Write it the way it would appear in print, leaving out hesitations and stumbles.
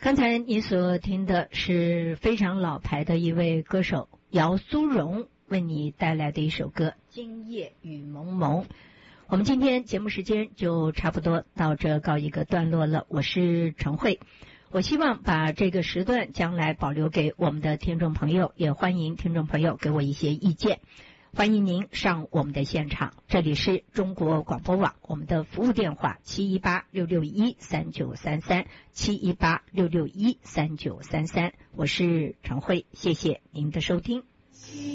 刚才你所听的是非常老牌的一位歌手姚苏蓉为你带来的一首歌《今夜雨蒙蒙》。我们今天节目时间就差不多到这告一个段落了。我是陈慧，我希望把这个时段将来保留给我们的听众朋友，也欢迎听众朋友给我一些意见。欢迎您上我们的现场，这里是中国广播网，我们的服务电话718-661-3933 718-661-3933，我是陈慧，谢谢您的收听。